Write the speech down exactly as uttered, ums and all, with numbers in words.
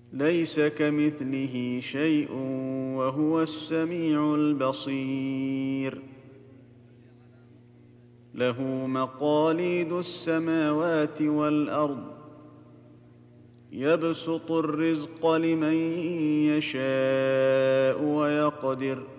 ليس كمثله شيء وهو السميع البصير. له مقاليد السماوات والأرض يبسط الرزق لمن يشاء ويقدر